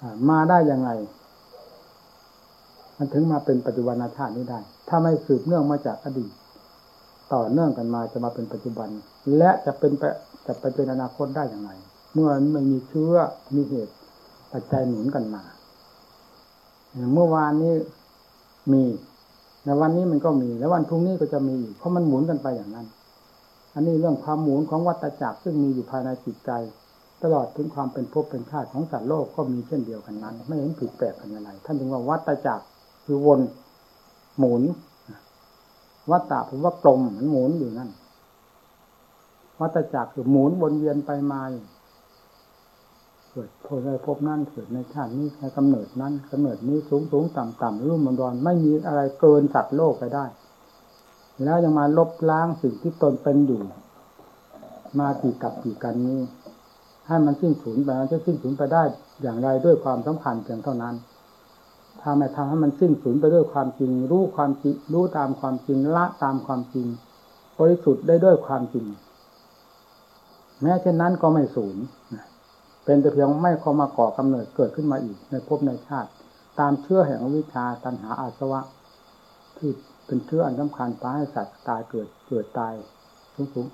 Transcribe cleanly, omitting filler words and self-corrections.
มาได้ยังไงมันถึงมาเป็นปัจจุบันชาตินี้ได้ถ้าไม่สืบเนื่องมาจากอดีตต่อเนื่องกันมาจะมาเป็นปัจจุบันและจะไปเป็นอนาคตได้อย่างไรเมื่อไม่มีเชื้อมีเหตุปัจจัยหนุนกันมาเมื่อวานนี้มีในวันนี้มันก็มีแล้ววันพรุ่งนี้ก็จะมีอีกเพราะมันหมุนกันไปอย่างนั้นอันนี้เรื่องความหมุนของวัฏจักรซึ่งมีอยู่ภายในจิตใจตลอดถึงความเป็นภพเป็นชาติของสัตว์โลกก็มีเช่นเดียวกันนั้นไม่เห็นผิดแปลกกันอะไรท่านจึงว่าวัฏจักรคือวนหมุนวัฏฏะผมว่ากลมมันหมุนอยู่นั่นวัฏจักรคือหมุนวนเวียนไปมาเกิดพบในภพนั้นเกิดในชาตินี้ในกำเนิดนั้นกำเนิดนี้สูงต่ำรุ่มดอนไม่มีอะไรเกินสัตว์โลกไปได้แล้วยังมาลบล้างสิ่งที่ตนเป็นอยู่มากี่กับกี่กันนี้ให้มันสิ้นสูญไปมันจะสิ้นสูญไปได้อย่างไรด้วยความสำคัญเพียงเท่านั้นถ้าไม่ทำให้มันสิ้นสูญไปด้วยความจริงรู้ความจริงรู้ตามความจริงละตามความจริงบริสุทธิ์ได้ด้วยความจริงแม้เช่นนั้นก็ไม่สูญเป็นแต่เพียงไม่เข้ามาก่อกำเนิดเกิดขึ้นมาอีกในภพในชาติตามเชื้อแห่งอวิชชาตัณหาอาสวะที่เป็นเชื้ออันสำคัญพาให้สัตว์ตายเกิดตายสูง